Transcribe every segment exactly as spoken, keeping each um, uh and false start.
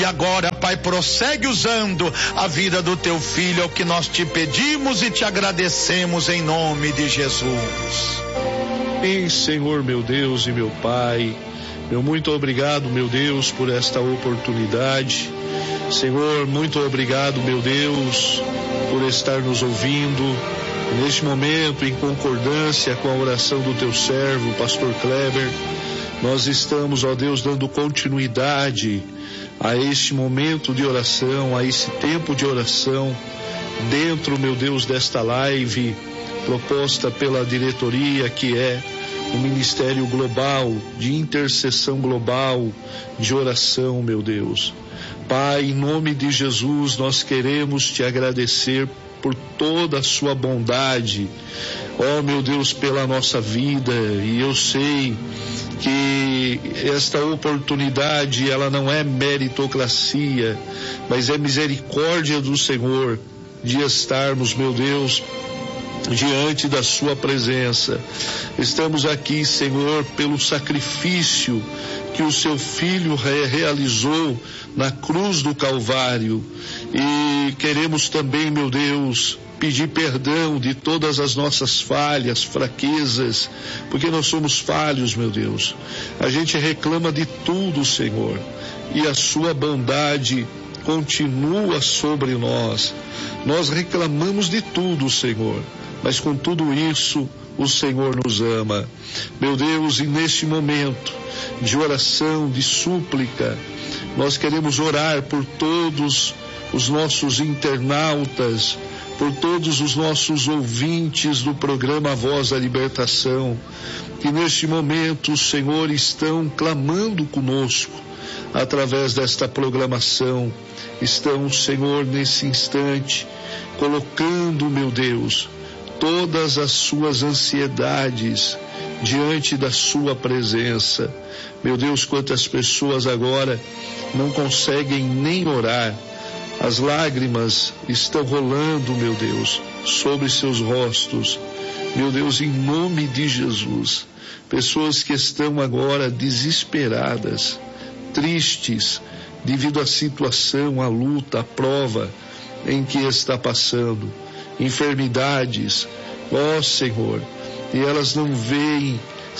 E agora, Pai, prossegue usando a vida do teu filho, é o que nós te pedimos e te agradecemos em nome de Jesus. Sim, Senhor, meu Deus e meu Pai, meu muito obrigado, meu Deus, por esta oportunidade. Senhor, muito obrigado, meu Deus, por estar nos ouvindo neste momento, em concordância com a oração do teu servo, pastor Kleber. Nós estamos, ó Deus, dando continuidade a este momento de oração, a esse tempo de oração, dentro, meu Deus, desta live proposta pela diretoria, que é o Ministério Global, de intercessão global, de oração, meu Deus. Pai, em nome de Jesus, nós queremos te agradecer por toda a sua bondade, ó meu Deus, pela nossa vida. E eu sei que esta oportunidade, ela não é meritocracia, mas é misericórdia do Senhor de estarmos, meu Deus, diante da sua presença. Estamos aqui, Senhor, pelo sacrifício que o seu filho re- realizou na cruz do Calvário, e queremos também, meu Deus, pedir perdão de todas as nossas falhas, fraquezas, porque nós somos falhos, meu Deus. A gente reclama de tudo, Senhor, e a sua bondade continua sobre nós. Nós reclamamos de tudo, Senhor, mas com tudo isso, o Senhor nos ama. Meu Deus, e neste momento de oração, de súplica, nós queremos orar por todos os nossos internautas, por todos os nossos ouvintes do programa Voz da Libertação, que neste momento, Senhor, estão clamando conosco através desta programação. Estão, Senhor, nesse instante, colocando, meu Deus, todas as suas ansiedades diante da sua presença. Meu Deus, quantas pessoas agora não conseguem nem orar. As lágrimas estão rolando, meu Deus, sobre seus rostos. Meu Deus, em nome de Jesus, pessoas que estão agora desesperadas, tristes, devido à situação, à luta, à prova em que está passando, enfermidades, ó Senhor, e elas não veem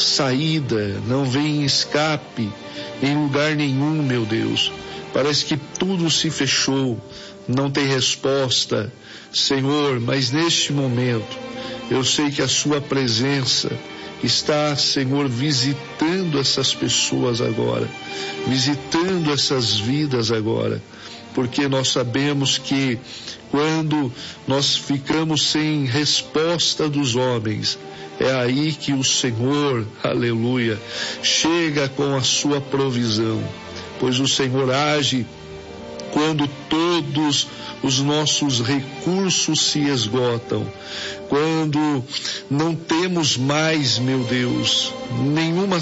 saída, não veem escape em lugar nenhum, meu Deus. Parece que tudo se fechou, não tem resposta, Senhor, mas neste momento, eu sei que a sua presença está, Senhor, visitando essas pessoas agora, visitando essas vidas agora, porque nós sabemos que quando nós ficamos sem resposta dos homens, é aí que o Senhor, aleluia, chega com a sua provisão, pois o Senhor age quando todos os nossos recursos se esgotam, quando não temos mais, meu Deus, nenhuma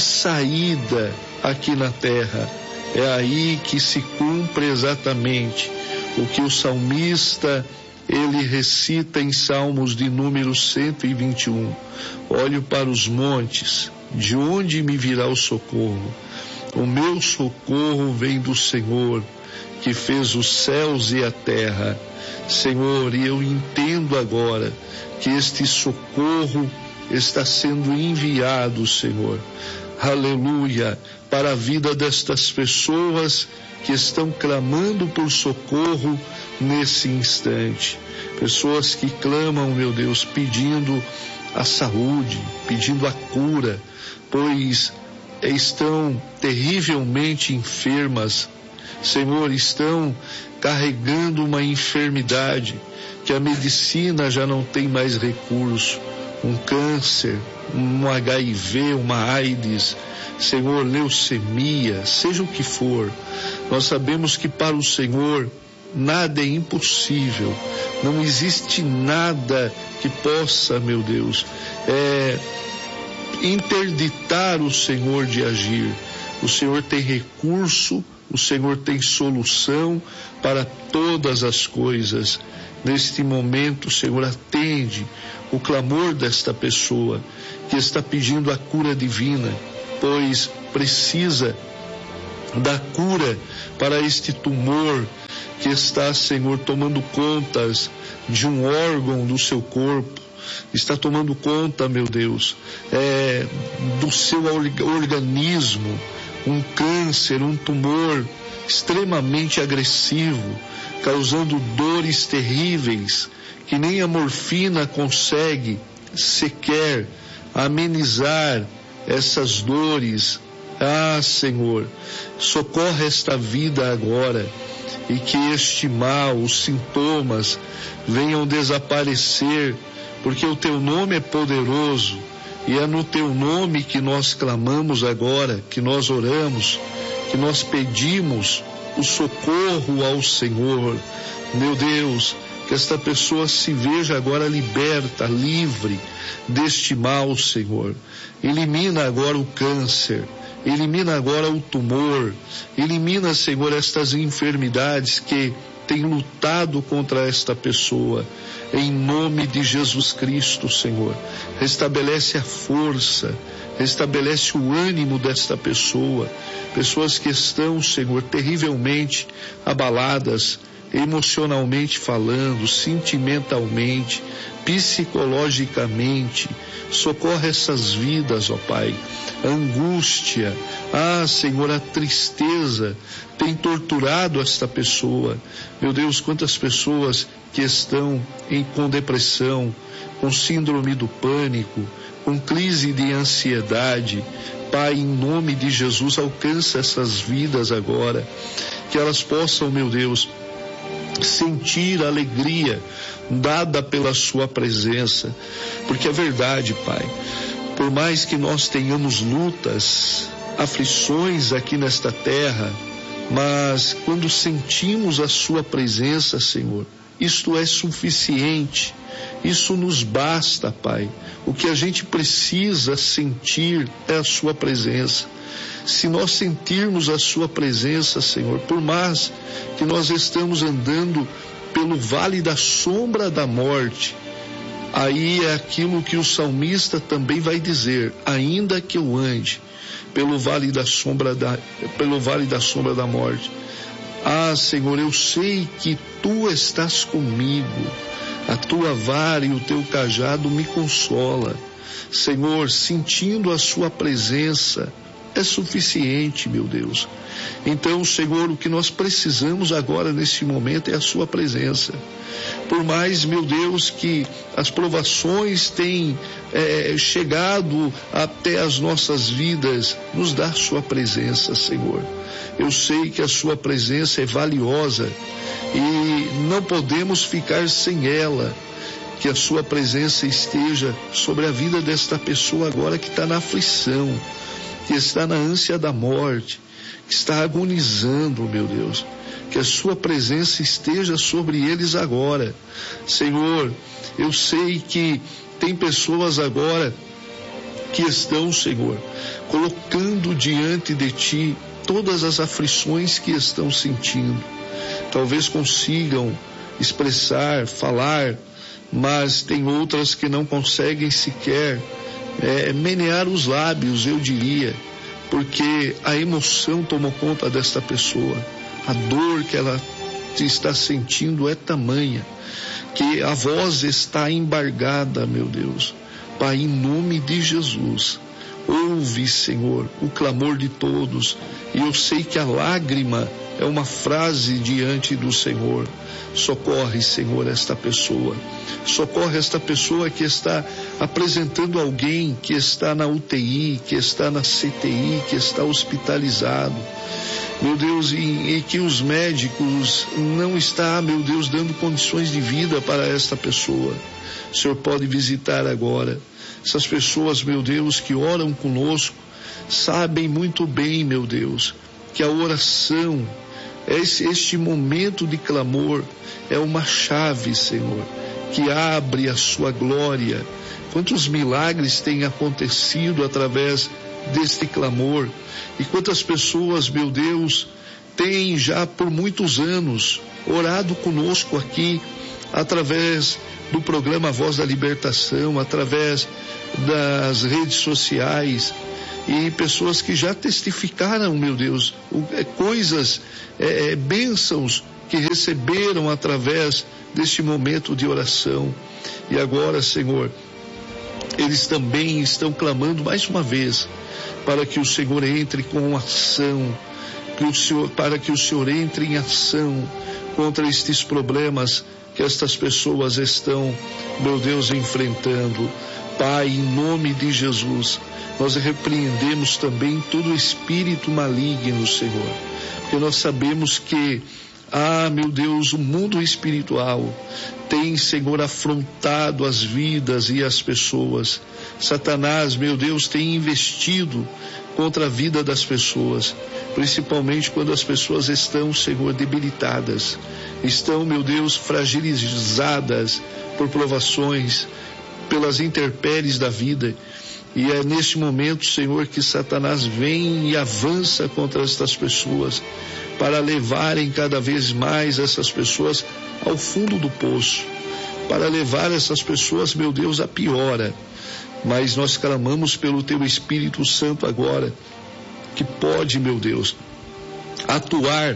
saída aqui na terra. É aí que se cumpre exatamente o que o salmista, ele recita em Salmos de número cento e vinte e um. Olho para os montes, de onde me virá o socorro? O meu socorro vem do Senhor, que fez os céus e a terra. Senhor, e eu entendo agora que este socorro está sendo enviado, Senhor, aleluia, para a vida destas pessoas que estão clamando por socorro nesse instante. Pessoas que clamam, meu Deus, pedindo a saúde, pedindo a cura, pois estão terrivelmente enfermas. Senhor, estão carregando uma enfermidade que a medicina já não tem mais recurso, um câncer, um H I V, uma AIDS, Senhor, leucemia, seja o que for. Nós sabemos que para o Senhor nada é impossível, não existe nada que possa, meu Deus, é, interditar o Senhor de agir. O Senhor tem recurso, o Senhor tem solução para todas as coisas. Neste momento, Senhor, atende o clamor desta pessoa que está pedindo a cura divina, pois precisa da cura para este tumor que está, Senhor, tomando contas de um órgão do seu corpo, está tomando conta, meu Deus, é, do seu organismo, um câncer, um tumor extremamente agressivo, causando dores terríveis, que nem a morfina consegue sequer amenizar essas dores. Ah, Senhor, socorre esta vida agora, e que este mal, os sintomas, venham desaparecer, porque o Teu nome é poderoso, e é no Teu nome que nós clamamos agora, que nós oramos, que nós pedimos o socorro ao Senhor. Meu Deus, que esta pessoa se veja agora liberta, livre deste mal, Senhor. Elimina agora o câncer, elimina agora o tumor, elimina, Senhor, estas enfermidades que têm lutado contra esta pessoa. Em nome de Jesus Cristo, Senhor, restabelece a força, restabelece o ânimo desta pessoa. Pessoas que estão, Senhor, terrivelmente abaladas, emocionalmente falando, sentimentalmente, psicologicamente. Socorre essas vidas, ó Pai. A angústia, ah, Senhor, a tristeza tem torturado esta pessoa. Meu Deus, quantas pessoas que estão em, com depressão, com síndrome do pânico, com crise de ansiedade. Pai, em nome de Jesus, alcança essas vidas agora, que elas possam, meu Deus, sentir a alegria dada pela sua presença, porque é verdade, Pai, por mais que nós tenhamos lutas, aflições aqui nesta terra, mas quando sentimos a sua presença, Senhor, isto é suficiente, isso nos basta, Pai. O que a gente precisa sentir é a sua presença. Se nós sentirmos a sua presença, Senhor, por mais que nós estamos andando pelo vale da sombra da morte, aí é aquilo que o salmista também vai dizer: ainda que eu ande pelo vale da sombra da, pelo vale da sombra da morte, ah, Senhor, eu sei que Tu estás comigo, a Tua vara e o Teu cajado me consola. Senhor, sentindo a Sua presença é suficiente, meu Deus. Então, Senhor, o que nós precisamos agora nesse momento é a Sua presença. Por mais, meu Deus, que as provações tenham é, chegado até as nossas vidas, nos dá a Sua presença, Senhor. Eu sei que a Sua presença é valiosa e não podemos ficar sem ela. Que a Sua presença esteja sobre a vida desta pessoa agora que está na aflição, que está na ânsia da morte, que está agonizando, meu Deus. Que a Sua presença esteja sobre eles agora. Senhor, eu sei que tem pessoas agora que estão, Senhor, colocando diante de Ti todas as aflições que estão sentindo. Talvez consigam expressar, falar, mas tem outras que não conseguem sequer é, menear os lábios, eu diria, porque a emoção tomou conta desta pessoa. A dor que ela está sentindo é tamanha, que a voz está embargada, meu Deus. Pai, em nome de Jesus, ouve, Senhor, o clamor de todos, e eu sei que a lágrima é uma frase diante do Senhor. Socorre, Senhor, esta pessoa. Socorre esta pessoa que está apresentando alguém que está na U T I, que está na C T I, que está hospitalizado. Meu Deus, e, e que os médicos não estão, meu Deus, dando condições de vida para esta pessoa. O Senhor pode visitar agora. Essas pessoas, meu Deus, que oram conosco, sabem muito bem, meu Deus, que a oração, esse, este momento de clamor, é uma chave, Senhor, que abre a Sua glória. Quantos milagres têm acontecido através deste clamor, e quantas pessoas, meu Deus, têm já por muitos anos orado conosco aqui, através do programa Voz da Libertação, através das redes sociais, e pessoas que já testificaram, meu Deus, coisas, é, bênçãos que receberam através deste momento de oração. E agora, Senhor, eles também estão clamando mais uma vez para que o Senhor entre com ação, que o Senhor, para que o Senhor entre em ação contra estes problemas que estas pessoas estão, meu Deus, enfrentando. Pai, em nome de Jesus, nós repreendemos também todo espírito maligno, Senhor, porque nós sabemos que, ah, meu Deus, o mundo espiritual tem, Senhor, afrontado as vidas e as pessoas. Satanás, meu Deus, tem investido contra a vida das pessoas, principalmente quando as pessoas estão, Senhor, debilitadas, estão, meu Deus, fragilizadas por provações, pelas intempéries da vida. E é neste momento, Senhor, que Satanás vem e avança contra estas pessoas, para levarem cada vez mais essas pessoas ao fundo do poço, para levar essas pessoas, meu Deus, à piora. Mas nós clamamos pelo Teu Espírito Santo agora, que pode, meu Deus, atuar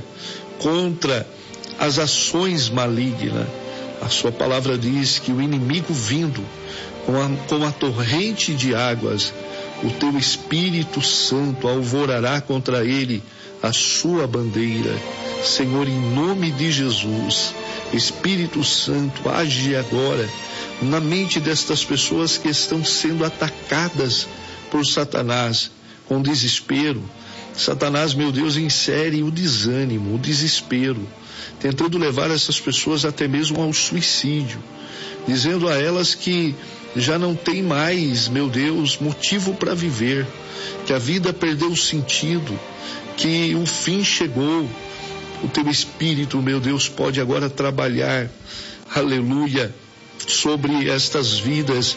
contra as ações malignas. A Sua palavra diz que o inimigo vindo com a, com a torrente de águas, o Teu Espírito Santo alvorará contra ele a sua bandeira. Senhor, em nome de Jesus, Espírito Santo, age agora na mente destas pessoas que estão sendo atacadas por Satanás com desespero. Satanás, meu Deus, insere o desânimo, o desespero, tentando levar essas pessoas até mesmo ao suicídio, dizendo a elas que já não tem mais, meu Deus, motivo para viver, que a vida perdeu o sentido, que o fim chegou. O Teu Espírito, meu Deus, pode agora trabalhar, aleluia, sobre estas vidas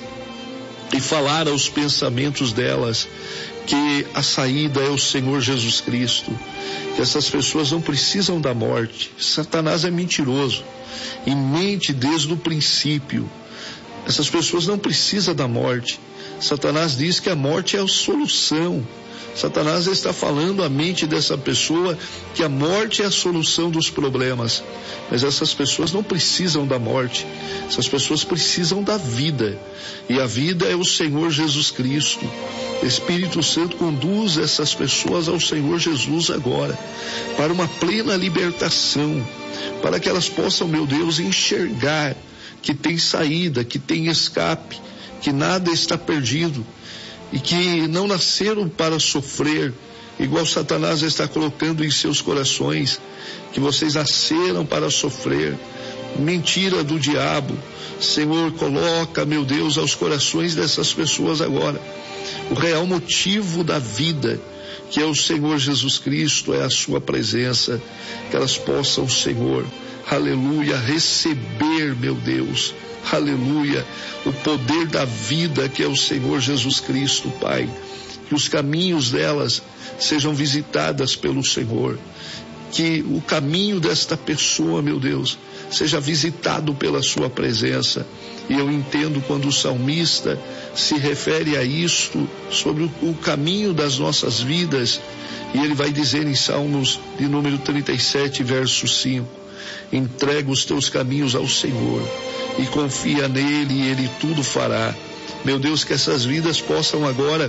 e falar aos pensamentos delas que a saída é o Senhor Jesus Cristo, que essas pessoas não precisam da morte. Satanás é mentiroso e mente desde o princípio. Essas pessoas não precisam da morte. Satanás diz que a morte é a solução. Satanás está falando à mente dessa pessoa que a morte é a solução dos problemas. Mas essas pessoas não precisam da morte. Essas pessoas precisam da vida. E a vida é o Senhor Jesus Cristo. Espírito Santo, conduz essas pessoas ao Senhor Jesus agora, para uma plena libertação, para que elas possam, meu Deus, enxergar que tem saída, que tem escape, que nada está perdido, e que não nasceram para sofrer, igual Satanás está colocando em seus corações, que vocês nasceram para sofrer. Mentira do diabo. Senhor, coloca, meu Deus, aos corações dessas pessoas agora o real motivo da vida, que é o Senhor Jesus Cristo, é a sua presença, que elas possam, Senhor, aleluia, receber, meu Deus, aleluia, o poder da vida que é o Senhor Jesus Cristo, Pai, que os caminhos delas sejam visitadas pelo Senhor, que o caminho desta pessoa, meu Deus, seja visitado pela sua presença. E eu entendo quando o salmista se refere a isto, sobre o, o caminho das nossas vidas, e ele vai dizer em Salmos de número trinta e sete, verso cinco, entrega os teus caminhos ao Senhor e confia nele e ele tudo fará. Meu Deus, que essas vidas possam agora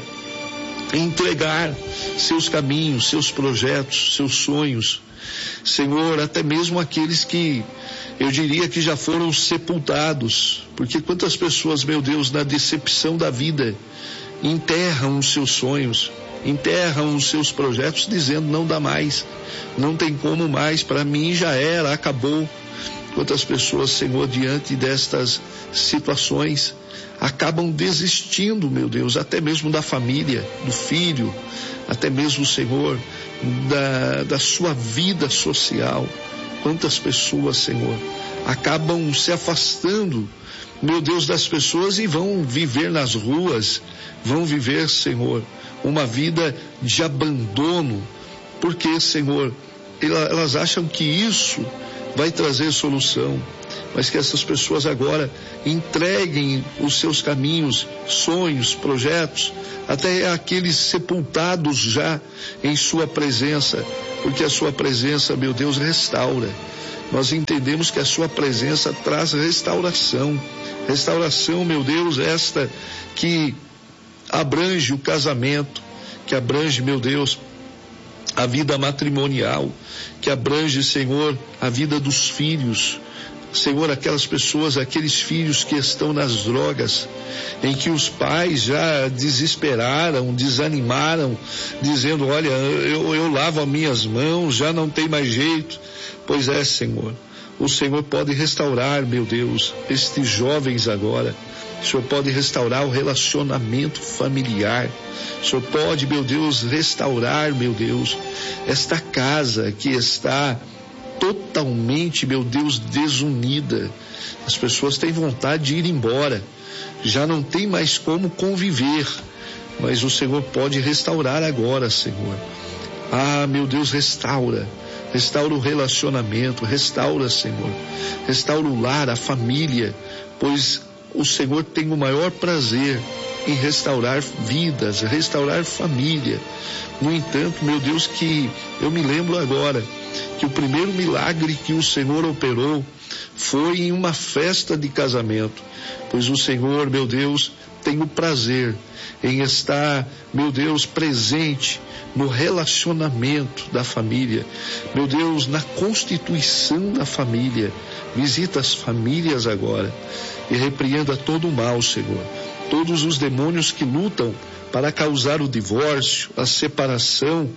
entregar seus caminhos, seus projetos, seus sonhos, Senhor, até mesmo aqueles que eu diria que já foram sepultados, porque quantas pessoas, meu Deus, na decepção da vida, enterram os seus sonhos, enterram os seus projetos, dizendo não dá mais, não tem como mais, para mim já era, acabou. Quantas pessoas, Senhor, diante destas situações, acabam desistindo, meu Deus, até mesmo da família, do filho, até mesmo, Senhor, da, da sua vida social. Quantas pessoas, Senhor, acabam se afastando, meu Deus, das pessoas e vão viver nas ruas, vão viver, Senhor, uma vida de abandono, porque, Senhor, elas acham que isso vai trazer solução. mas que essas pessoas agora entreguem os seus caminhos, sonhos, projetos, até aqueles sepultados já em sua presença, porque a sua presença, meu Deus, restaura. Nós entendemos que a sua presença traz restauração, restauração, meu Deus, esta que abrange o casamento, que abrange, meu Deus, a vida matrimonial, que abrange, Senhor, a vida dos filhos. Senhor, aquelas pessoas, aqueles filhos que estão nas drogas, em que os pais já desesperaram, desanimaram, dizendo, olha, eu, eu lavo as minhas mãos, já não tem mais jeito. Pois é, Senhor, o Senhor pode restaurar, meu Deus, estes jovens agora. O Senhor pode restaurar o relacionamento familiar. O Senhor pode, meu Deus, restaurar, meu Deus, esta casa que está totalmente, meu Deus, desunida. As pessoas têm vontade de ir embora, já não tem mais como conviver, mas o Senhor pode restaurar agora, Senhor. Ah, meu Deus, restaura, restaura o relacionamento, restaura, Senhor, restaura o lar, a família, pois o Senhor tem o maior prazer em restaurar vidas, restaurar família. No entanto, meu Deus, que eu me lembro agora que o primeiro milagre que o Senhor operou foi em uma festa de casamento, pois o Senhor, meu Deus, tem o prazer em estar, meu Deus, presente no relacionamento da família, meu Deus, na constituição da família. Visita as famílias agora e repreenda todo o mal, Senhor. Todos os demônios que lutam para causar o divórcio, a separação,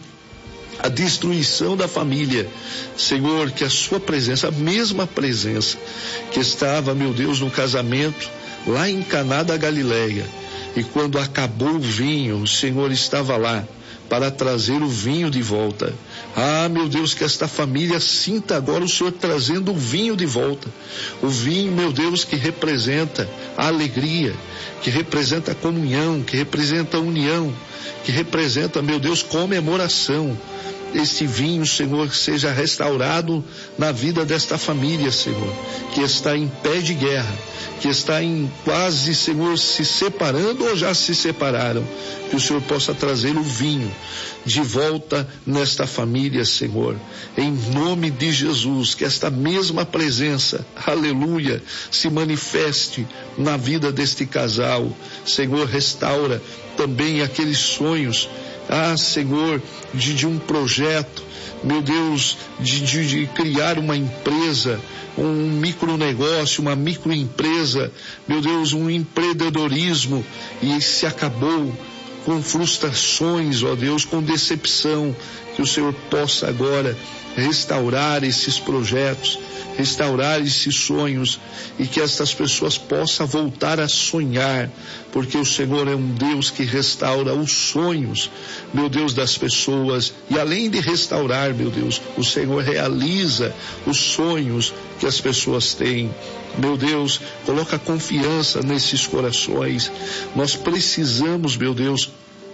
a destruição da família. Senhor, que a sua presença, a mesma presença que estava, meu Deus, no casamento lá em Caná da Galileia, e quando acabou o vinho, o Senhor estava lá para trazer o vinho de volta. Ah, meu Deus, que esta família sinta agora o Senhor trazendo o vinho de volta. O vinho, meu Deus, que representa a alegria, que representa a comunhão, que representa a união, que representa, meu Deus, comemoração. Este vinho, Senhor, seja restaurado na vida desta família, Senhor, que está em pé de guerra, que está em quase, Senhor, se separando ou já se separaram. Que o Senhor possa trazer o vinho de volta nesta família, Senhor, em nome de Jesus, que esta mesma presença, aleluia, se manifeste na vida deste casal. Senhor, restaura também aqueles sonhos, ah, Senhor, de, de um projeto, meu Deus, de, de, de criar uma empresa, um micronegócio, uma microempresa, meu Deus, um empreendedorismo, e se acabou com frustrações, ó Deus, com decepção. Que o Senhor possa agora restaurar esses projetos, restaurar esses sonhos, e que estas pessoas possam voltar a sonhar, porque o Senhor é um Deus que restaura os sonhos, meu Deus, das pessoas, e além de restaurar, meu Deus, o Senhor realiza os sonhos que as pessoas têm. Meu Deus, coloca confiança nesses corações. Nós precisamos, meu Deus,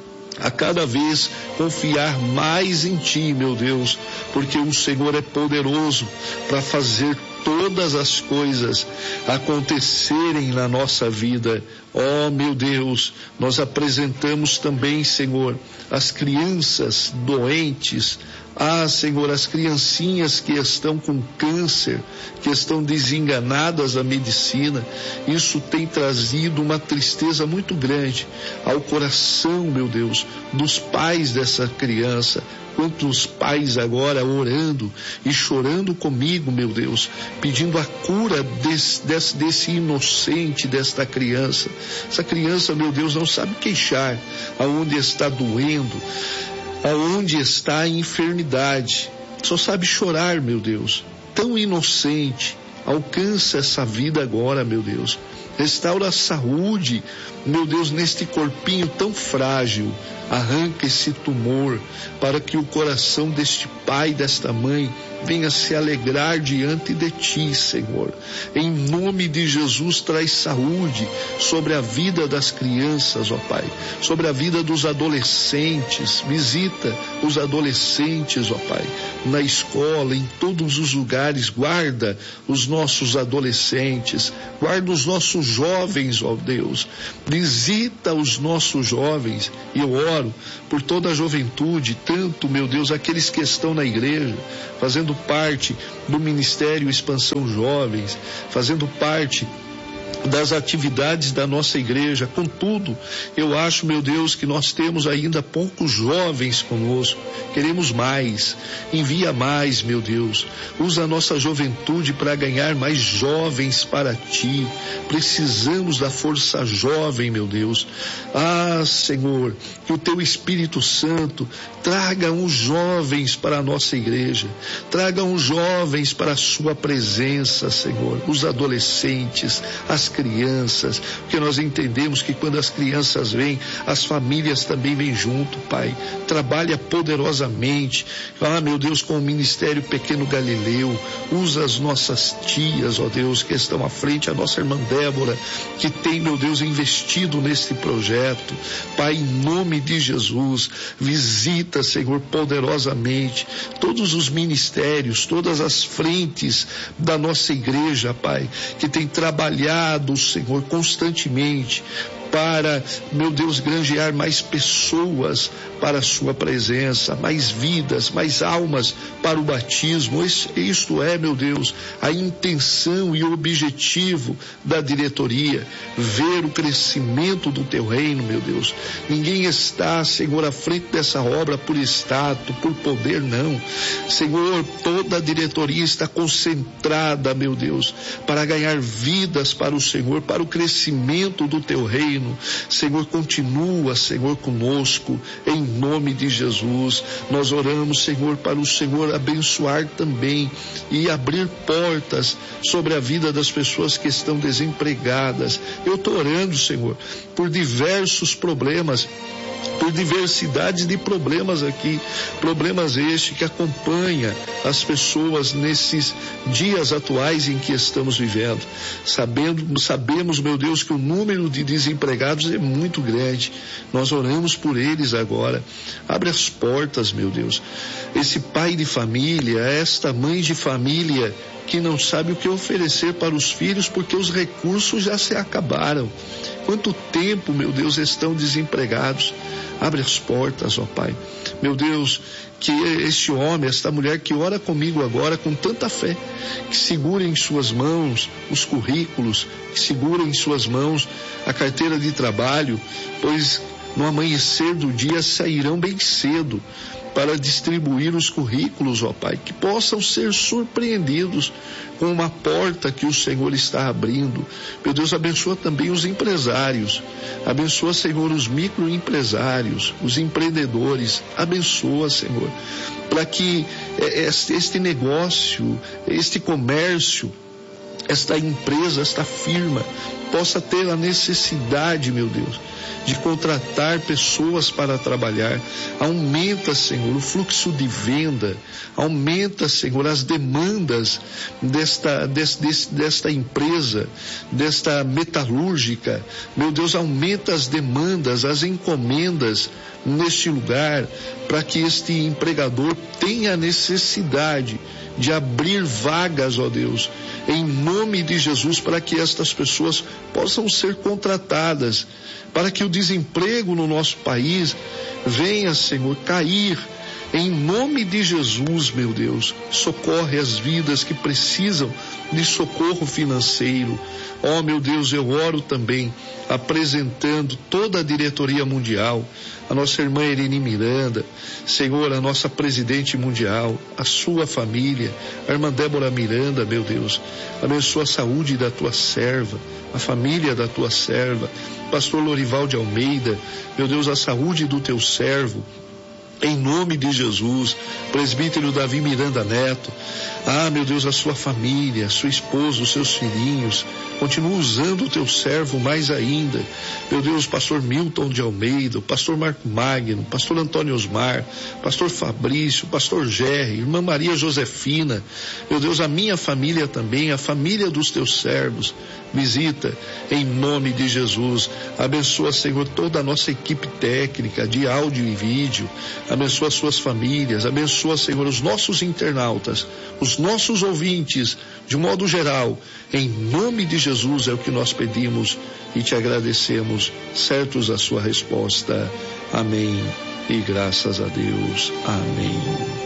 a cada vez confiar mais em Ti, meu Deus, porque o Senhor é poderoso para fazer todas as coisas acontecerem na nossa vida. Oh, meu Deus, nós apresentamos também, Senhor, as crianças doentes. Ah, Senhor, as criancinhas que estão com câncer, que estão desenganadas da medicina. Isso tem trazido uma tristeza muito grande ao coração, meu Deus, dos pais dessa criança. Quantos pais agora orando e chorando comigo, meu Deus, pedindo a cura desse, desse, desse inocente, desta criança. Essa criança, meu Deus, não sabe queixar aonde está doendo, aonde está a enfermidade. Só sabe chorar, meu Deus. Tão inocente. Alcança essa vida agora, meu Deus. Restaura a saúde, meu Deus, neste corpinho tão frágil. arranca esse tumor, para que o coração deste pai, desta mãe, venha se alegrar diante de ti, Senhor. Em nome de Jesus, traz saúde sobre a vida das crianças, ó Pai, sobre a vida dos adolescentes. Visita os adolescentes, ó Pai, na escola, em todos os lugares. Guarda os nossos adolescentes, guarda os nossos jovens, ó Deus. Visita os nossos jovens, e eu oro por toda a juventude, tanto, meu Deus, aqueles que estão na igreja, fazendo parte do Ministério Expansão Jovens, fazendo parte das atividades da nossa igreja. Contudo, eu acho, meu Deus, que nós temos ainda poucos jovens conosco. Queremos mais. Envia mais, meu Deus. Usa a nossa juventude para ganhar mais jovens para ti. Precisamos da força jovem, meu Deus. Ah, Senhor, que o teu Espírito Santo traga uns jovens para a nossa igreja. Traga uns jovens para a sua presença, Senhor. Os adolescentes, as crianças, porque nós entendemos que quando as crianças vêm, as famílias também vêm junto, Pai. Trabalha poderosamente, ah, meu Deus, com o Ministério Pequeno Galileu. Usa as nossas tias, ó Deus, que estão à frente, a nossa irmã Débora, que tem, meu Deus, investido neste projeto. Pai, em nome de Jesus, visita, Senhor, poderosamente todos os ministérios, todas as frentes da nossa igreja, Pai, que tem trabalhado, Senhor, constantemente para, meu Deus, granjear mais pessoas para a sua presença, mais vidas, mais almas para o batismo. Isto é, meu Deus, a intenção e o objetivo da diretoria, ver o crescimento do teu reino, meu Deus. Ninguém está, Senhor, à frente dessa obra por status, por poder, não. Senhor, toda a diretoria está concentrada, meu Deus, para ganhar vidas para o Senhor, para o crescimento do teu reino. Senhor, continua, Senhor, conosco, em nome de Jesus. Nós oramos, Senhor, para o Senhor abençoar também e abrir portas sobre a vida das pessoas que estão desempregadas. Eu estou orando, Senhor, por diversos problemas, por diversidade de problemas aqui, problemas estes que acompanha as pessoas nesses dias atuais em que estamos vivendo. Sabendo, sabemos, meu Deus, que o número de desempregados é muito grande. Nós oramos por eles agora. Abre as portas, meu Deus. Esse pai de família, esta mãe de família que não sabe o que oferecer para os filhos porque os recursos já se acabaram. Quanto tempo, meu Deus, estão desempregados? Abre as portas, ó Pai. Meu Deus, que este homem, esta mulher que ora comigo agora com tanta fé, que segura em suas mãos os currículos, que segura em suas mãos a carteira de trabalho, pois no amanhecer do dia sairão bem cedo para distribuir os currículos, ó Pai, que possam ser surpreendidos com uma porta que o Senhor está abrindo. Meu Deus, abençoa também os empresários, abençoa, Senhor, os microempresários, os empreendedores, abençoa, Senhor, para que este negócio, este comércio, esta empresa, esta firma, possa ter a necessidade, meu Deus, de contratar pessoas para trabalhar. Aumenta, Senhor, o fluxo de venda, aumenta, Senhor, as demandas desta, desta, desta empresa, desta metalúrgica. Meu Deus, aumenta as demandas, as encomendas neste lugar, para que este empregador tenha necessidade de abrir vagas, ó Deus, em nome de Jesus, para que estas pessoas possam ser contratadas, para que o desemprego no nosso país venha, Senhor, cair. Em nome de Jesus, meu Deus, socorre as vidas que precisam de socorro financeiro. Ó, meu Deus, eu oro também, apresentando toda a diretoria mundial, a nossa irmã Irene Miranda, Senhor, a nossa presidente mundial, a sua família, a irmã Débora Miranda, meu Deus, abençoa a saúde da tua serva, a família da tua serva, pastor Lorival de Almeida, meu Deus, a saúde do teu servo, Em nome de Jesus, presbítero Davi Miranda Neto, ah, meu Deus, a sua família, a sua esposa, os seus filhinhos, continua usando o teu servo mais ainda. Meu Deus, pastor Milton de Almeida, o pastor Marco Magno, pastor Antônio Osmar, pastor Fabrício, pastor Gerry, irmã Maria Josefina, meu Deus, a minha família também, a família dos teus servos, visita em nome de Jesus. Abençoa, Senhor, toda a nossa equipe técnica de áudio e vídeo. Abençoa as suas famílias. Abençoa, Senhor, os nossos internautas, os nossos ouvintes, de modo geral. Em nome de Jesus é o que nós pedimos e te agradecemos, certos da sua resposta. Amém. E graças a Deus. Amém.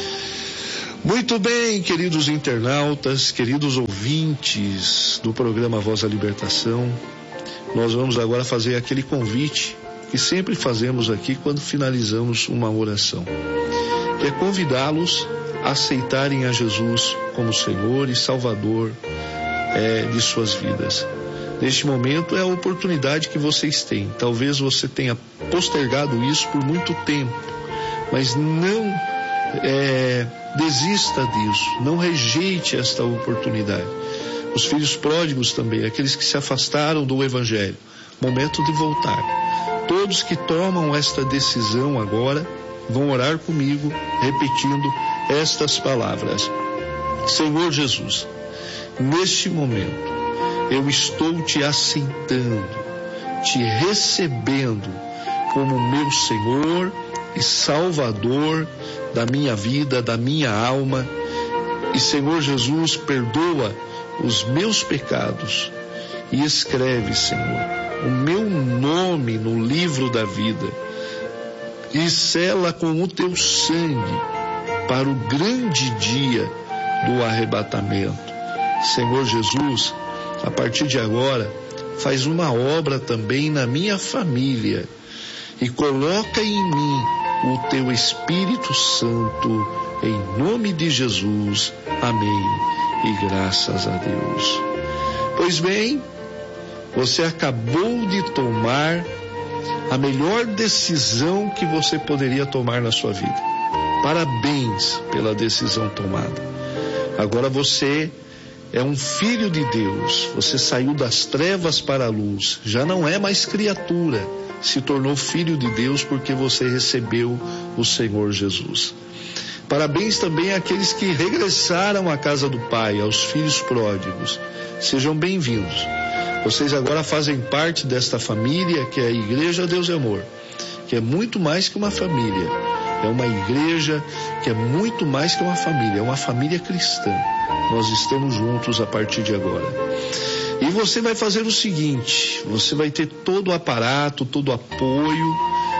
Muito bem, queridos internautas, queridos ouvintes do programa Voz da Libertação, nós vamos agora fazer aquele convite que sempre fazemos aqui quando finalizamos uma oração, que é convidá-los a aceitarem a Jesus como Senhor e Salvador é, de suas vidas. Neste momento é a oportunidade que vocês têm. Talvez você tenha postergado isso por muito tempo, mas não é, desista disso, não rejeite esta oportunidade. Os filhos pródigos também, aqueles que se afastaram do Evangelho, momento de voltar. Todos que tomam esta decisão agora vão orar comigo, repetindo estas palavras: Senhor Jesus, neste momento eu estou te aceitando, te recebendo como meu Senhor e Salvador da minha vida, da minha alma. E, Senhor Jesus, perdoa os meus pecados e escreve, Senhor, o meu nome no livro da vida e sela com o teu sangue para o grande dia do arrebatamento. Senhor Jesus, a partir de agora, faz uma obra também na minha família e coloca em mim o teu Espírito Santo, em nome de Jesus. Amém. E graças a Deus. Pois bem, você acabou de tomar a melhor decisão que você poderia tomar na sua vida. Parabéns pela decisão tomada. Agora você é um filho de Deus. Você saiu das trevas para a luz. Já não é mais criatura. Se tornou filho de Deus porque você recebeu o Senhor Jesus. Parabéns também àqueles que regressaram à casa do Pai, aos filhos pródigos. Sejam bem-vindos. Vocês agora fazem parte desta família que é a Igreja Deus é Amor, que é muito mais que uma família. É uma igreja que é muito mais que uma família, é uma família cristã. Nós estamos juntos a partir de agora. E você vai fazer o seguinte: você vai ter todo o aparato, todo o apoio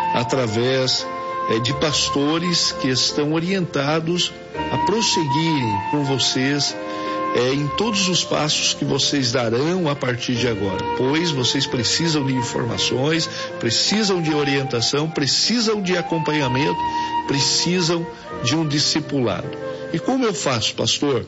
através é, de pastores que estão orientados a prosseguirem com vocês é, em todos os passos que vocês darão a partir de agora, pois vocês precisam de informações, precisam de orientação, precisam de acompanhamento, precisam de um discipulado. E como eu faço, pastor?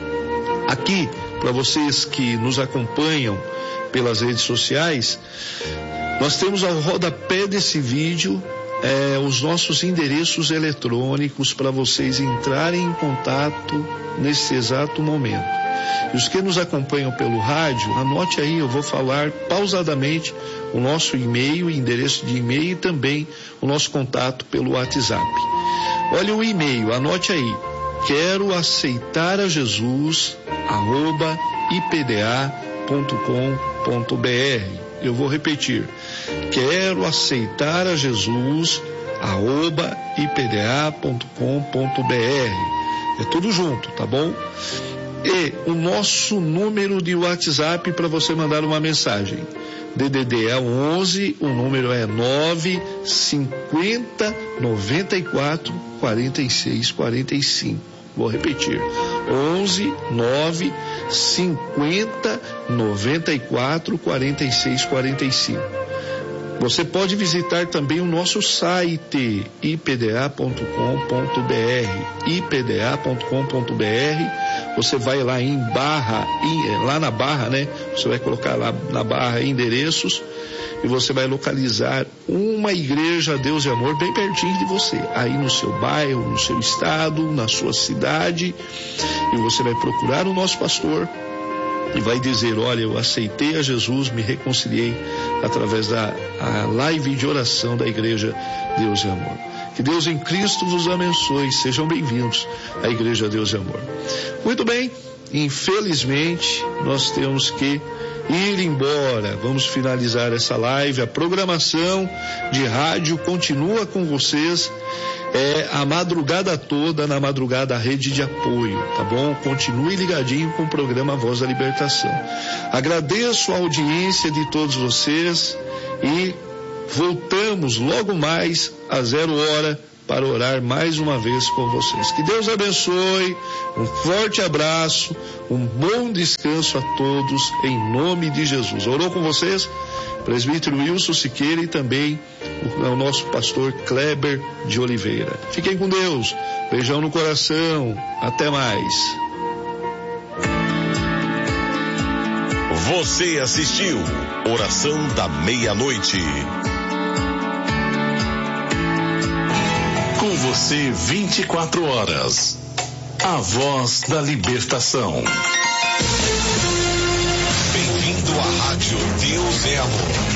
Aqui, para vocês que nos acompanham pelas redes sociais, nós temos ao rodapé desse vídeo é, os nossos endereços eletrônicos para vocês entrarem em contato nesse exato momento. E os que nos acompanham pelo rádio, anote aí, eu vou falar pausadamente o nosso e-mail, endereço de e-mail e também o nosso contato pelo WhatsApp. Olha o e-mail, anote aí: quero aceitar a Jesus, arroba i p d a ponto com ponto b r. Eu vou repetir: quero aceitar a Jesus, arroba i p d a ponto com ponto b r. É tudo junto, tá bom? E o nosso número de WhatsApp para você mandar uma mensagem. D D D é onze, o número é nove cinquenta, noventa e quatro, quarenta e seis, quarenta e cinco. Vou repetir: onze, nove cinquenta, noventa e quatro, quarenta e seis, quarenta e cinco. Você pode visitar também o nosso site i p d a ponto com ponto b r, i p d a ponto com ponto b r. Você vai lá em barra, em, lá na barra, né? Você vai colocar lá na barra endereços e você vai localizar uma igreja Deus e Amor bem pertinho de você, aí no seu bairro, no seu estado, na sua cidade, e você vai procurar o nosso pastor e vai dizer: olha, eu aceitei a Jesus, me reconciliei através da a live de oração da igreja Deus e Amor. Que Deus em Cristo vos abençoe. Sejam bem-vindos à igreja Deus e Amor. Muito bem, infelizmente nós temos que ir embora. Vamos finalizar essa live. A programação de rádio continua com vocês é, a madrugada toda, na madrugada a rede de apoio, tá bom? Continue ligadinho com o programa Voz da Libertação. Agradeço a audiência de todos vocês e voltamos logo mais a zero hora para orar mais uma vez com vocês. Que Deus abençoe, um forte abraço, um bom descanso a todos, em nome de Jesus. Orou com vocês? Presbítero Wilson Siqueira e também o, o nosso pastor Kleber de Oliveira. Fiquem com Deus, beijão no coração, até mais. Você assistiu Oração da Meia-Noite. Com você vinte e quatro horas. A Voz da Libertação. Bem-vindo à Rádio Deus é Amor.